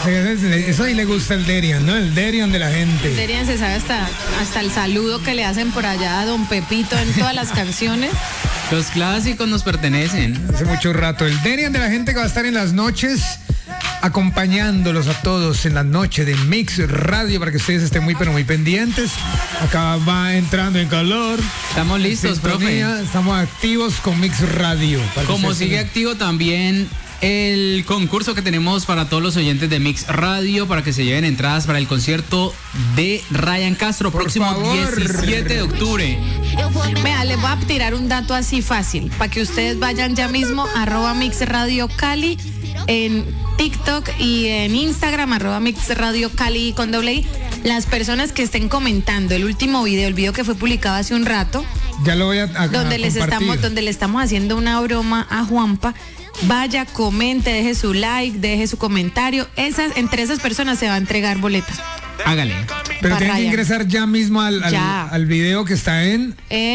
Eso ahí le gusta el Derian, ¿no? El Derian de la gente. El Derian se sabe hasta el saludo que le hacen por allá a Don Pepito en todas las canciones. Los clásicos nos pertenecen. Hace mucho rato. El Derian de la gente que va a estar en las noches, acompañándolos a todos en la noche de Mix Radio para que ustedes estén muy pero muy pendientes. Acá va entrando en calor. Estamos listos, profe. Estamos activos con Mix Radio. Como sigue activo también el concurso que tenemos para todos los oyentes de Mix Radio para que se lleven entradas para el concierto de Ryan Castro próximo 17 de octubre. Vea, les voy a tirar un dato así fácil para que ustedes vayan ya mismo @Mix Radio Cali en TikTok y en Instagram @Mix Radio Cali con doble I. Las personas que estén comentando el último video, el video que fue publicado hace un rato, ya lo voy a donde le estamos haciendo una broma a Juanpa. Vaya, comente, deje su like, deje su comentario. Entre esas personas se va a entregar boletas. Hágale. Pero tienen que ingresar ya mismo al video que está en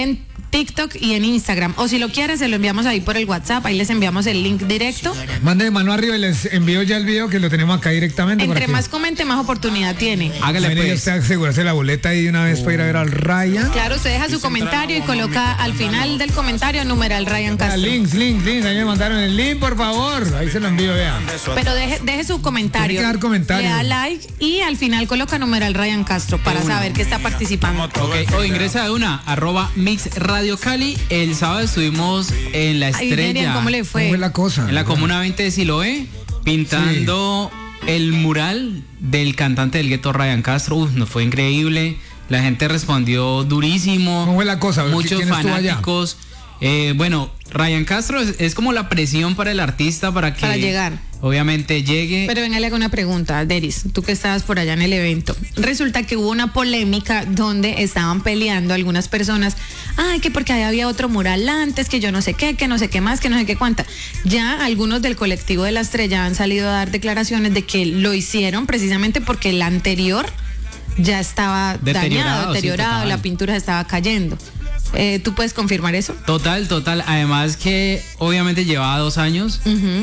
TikTok y en Instagram. O si lo quieren, se lo enviamos ahí por el WhatsApp. Ahí les enviamos el link directo. Mande de mano arriba y les envío ya el video que lo tenemos acá directamente. Entre más comente, más oportunidad tiene. Hágale, pues. Usted asegúrese la boleta ahí de una vez para ir a ver al Ryan. Claro, usted deja su comentario y coloca al final del comentario numeral Ryan Castro. Links. Ahí me mandaron el link, por favor. Ahí se lo envío, vean. Pero deje su comentario. Tiene que dar comentario. Le da like y al final coloca numeral Ryan Castro para saber que está participando. Ok, o ingresa de una @Mix Radio Cali. El sábado estuvimos en La Estrella. ¿Cómo le fue? ¿Cómo fue la cosa? En la Comuna 20 de Siloé, pintando el mural del cantante del gueto Ryan Castro. Nos fue increíble. La gente respondió durísimo. ¿Cómo fue la cosa? Muchos fanáticos. Bueno, Ryan Castro es como la presión para el artista para llegar. Obviamente llegue. Pero venga, le hago una pregunta, Deris, tú que estabas por allá en el evento. Resulta que hubo una polémica donde estaban peleando algunas personas. Ay, que porque había otro mural antes, que yo no sé qué, que no sé qué más, que no sé qué cuánta. Ya algunos del colectivo de La Estrella han salido a dar declaraciones de que lo hicieron precisamente porque el anterior ya estaba deteriorado, sí, la pintura se estaba cayendo. ¿Tú puedes confirmar eso? Total. Además que obviamente llevaba 2 años.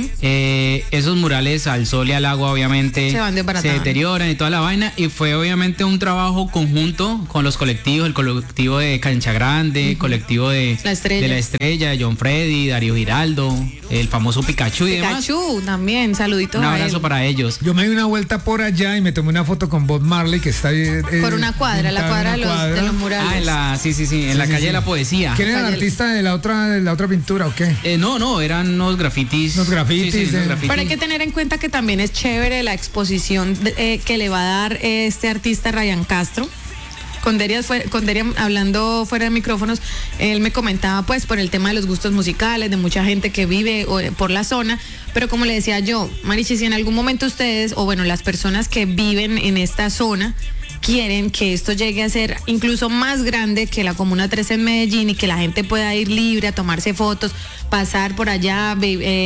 Esos murales al sol y al agua obviamente se deterioran y toda la vaina. Y fue obviamente un trabajo conjunto con los colectivos, el colectivo de Cancha Grande, el colectivo de La Estrella, John Freddy, Darío Giraldo, el famoso Pikachu y demás. Pikachu también, saluditos. Un abrazo para ellos. Yo me di una vuelta por allá y me tomé una foto con Bob Marley que está por una cuadra, la cuadra de los murales. En la calle de la Poesía. ¿Quién era el artista de la otra pintura o qué? No, eran unos grafitis. Unos grafitis. Pero hay que tener en cuenta que también es chévere la exposición que le va a dar este artista Ryan Castro. Con Derian hablando fuera de micrófonos, él me comentaba pues por el tema de los gustos musicales, de mucha gente que vive por la zona, pero como le decía yo, Marichi, si en algún momento ustedes, o bueno, las personas que viven en esta zona, quieren que esto llegue a ser incluso más grande que la Comuna 13 en Medellín y que la gente pueda ir libre a tomarse fotos, pasar por allá,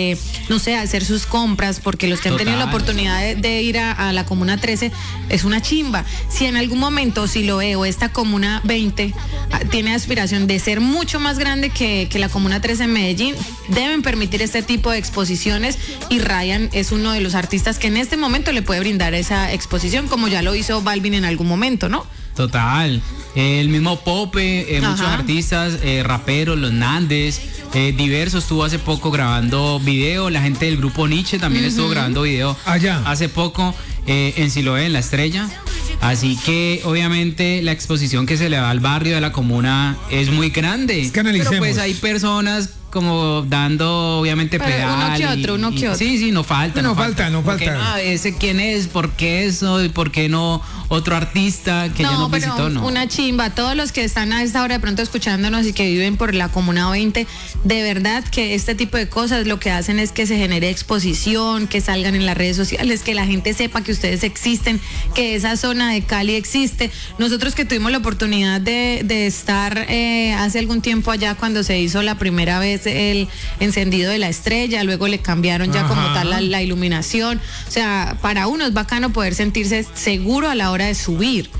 no sé, hacer sus compras, porque los que han tenido la oportunidad de ir a la Comuna 13 es una chimba. Si en algún momento Siloé o esta Comuna 20 tiene aspiración de ser mucho más grande que la Comuna 13 en Medellín, deben permitir este tipo de exposiciones y Ryan es uno de los artistas que en este momento le puede brindar esa exposición, como ya lo hizo Balvin en algún momento, ¿no? Total. El mismo Pope, muchos artistas, raperos, los Nández, diversos, estuvo hace poco grabando video, la gente del grupo Nietzsche también estuvo grabando video hace poco en Siloé, en La Estrella. Así que obviamente la exposición que se le da al barrio de la comuna es muy grande. Es que analicemos. Pero pues hay personas como dando obviamente pedal. Uno que otro. Sí, no falta. No falta. Ese quién es, por qué eso y por qué no otro artista que ya nos visitó, ¿no? Una chimba, todos los que están a esta hora de pronto escuchándonos y que viven por la Comuna 20, de verdad que este tipo de cosas lo que hacen es que se genere exposición, que salgan en las redes sociales, que la gente sepa que ustedes existen, que esa zona de Cali existe. Nosotros que tuvimos la oportunidad de estar hace algún tiempo allá cuando se hizo la primera vez el encendido de la estrella, luego le cambiaron ya como tal la iluminación, o sea, para uno es bacano poder sentirse seguro a la hora de subir.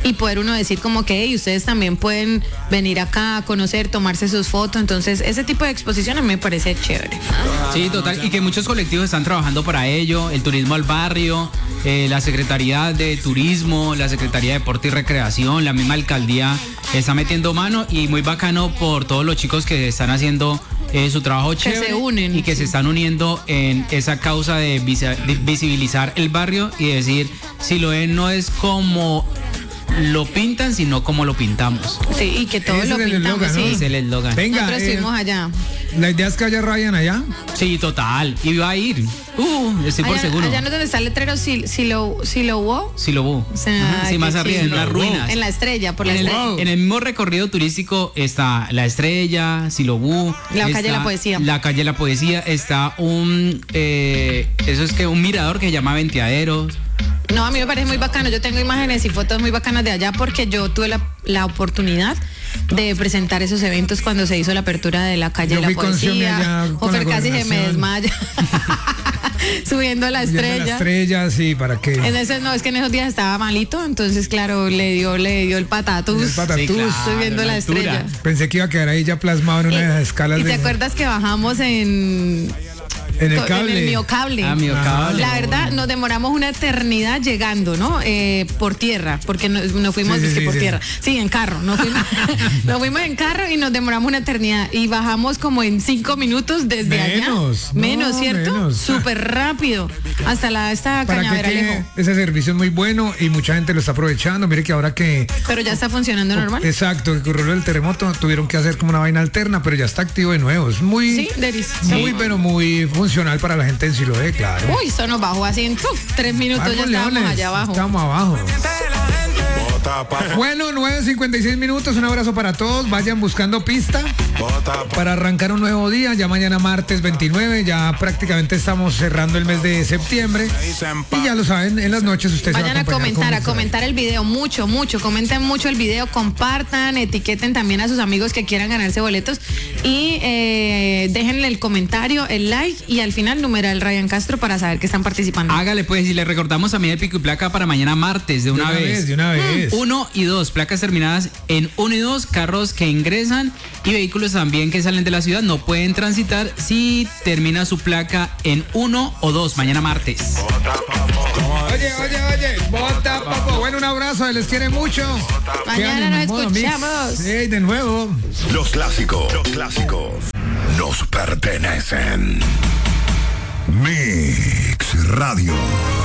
y poder uno decir como que hey, ustedes también pueden venir acá a conocer, tomarse sus fotos. Entonces ese tipo de exposiciones me parece chévere. Sí, total, y que muchos colectivos están trabajando para ello, el turismo al barrio, la Secretaría de Turismo, la Secretaría de Deporte y Recreación, la misma alcaldía está metiendo mano, y muy bacano por todos los chicos que están haciendo su trabajo chévere, que se unen, y que sí, se están uniendo en esa causa de visibilizar el barrio y decir, Siloé no es como lo pintan, sino como lo pintamos. Sí, y que todos lo pintamos, eslogan, sí. ¿no? Es el eslogan. Venga, nosotros estuvimos allá. La idea es que haya Ryan allá. Sí, total. Y va a ir. Estoy por seguro. Allá no es donde está el letrero Siloé. Silobú. O sea, sí, más arriba, en las ruinas. En la estrella, por la estrella. En el mismo recorrido turístico está la Estrella, Silobú. La calle de la Poesía. La calle de la Poesía. Está un mirador que se llama Venteaderos. No, a mí me parece muy bacano. Yo tengo imágenes y fotos muy bacanas de allá porque yo tuve la oportunidad de presentar esos eventos cuando se hizo la apertura de la calle de la Poesía. Ofer casi se me desmaya. Subiendo la estrella. La estrella, sí, ¿para qué? En ese, no, es que en esos días estaba malito, entonces claro, le dio el patatús. El patatús. Sí, claro, subiendo la estrella. Pensé que iba a quedar ahí ya plasmado en una de las escalas. ¿Y te acuerdas que bajamos en el cable? En el miocable. Miocable. La verdad, nos demoramos una eternidad llegando, ¿no? Por tierra, porque nos fuimos por tierra. Sí, en carro. Nos fuimos en carro y nos demoramos una eternidad. Y bajamos como en 5 minutos desde allá. Menos, ¿cierto? Súper rápido. Hasta esta Cañaveral. Ese servicio es muy bueno y mucha gente lo está aprovechando. Mire que ahora que... Pero ya está funcionando normal. Exacto, que ocurrió el terremoto, tuvieron que hacer como una vaina alterna, pero ya está activo de nuevo. Es muy... Sí, pero muy funcional para la gente en Siloé, claro. Uy, eso nos bajó así en 3 minutos, ya estábamos allá abajo. Estamos abajo. Bueno, 9:56 minutos, un abrazo para todos, vayan buscando pista para arrancar un nuevo día, ya mañana martes 29, ya prácticamente estamos cerrando el mes de septiembre y ya lo saben, en las noches ustedes vayan a comentar el video, mucho, comenten mucho el video, compartan, etiqueten también a sus amigos que quieran ganarse boletos y déjenle el comentario, el like y al final numeral Ryan Castro para saber que están participando. Hágale pues, y le recordamos también el pico y placa para mañana martes de una vez. De una vez. 1 y 2, placas terminadas en 1 y 2, carros que ingresan y vehículos también que salen de la ciudad no pueden transitar si termina su placa en 1 o 2, mañana martes. Oye, bota, papo. Bueno, un abrazo, les quiere mucho. Mañana nos escuchamos. Sí, de nuevo. Los clásicos nos pertenecen. Mix Radio.